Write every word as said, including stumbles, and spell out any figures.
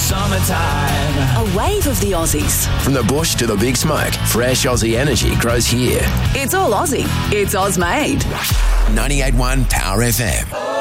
summertime. A wave of the Aussies. From the bush to the big smoke, fresh Aussie energy grows here. It's all Aussie. It's Oz made. ninety-eight point one Power F M.